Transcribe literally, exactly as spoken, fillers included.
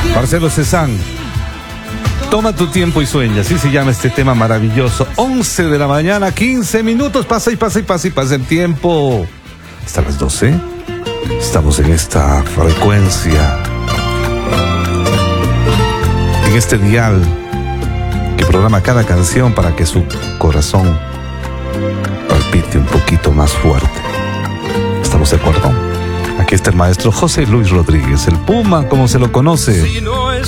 Marcelo Cezanne, toma tu tiempo y sueña, así se llama este tema maravilloso. once de la mañana, quince minutos, pasa y pasa y pasa y pasa el tiempo. Hasta las doce, estamos en esta frecuencia, en este dial que programa cada canción para que su corazón palpite un poquito más fuerte. ¿Estamos de acuerdo? Aquí está el maestro José Luis Rodríguez, el Puma, como se lo conoce.